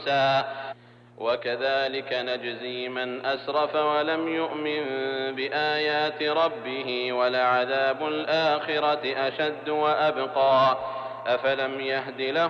وكذلك نجزي من أسرف ولم يؤمن بآيات ربه ولعذاب الآخرة أشد وأبقى أفلم يهد له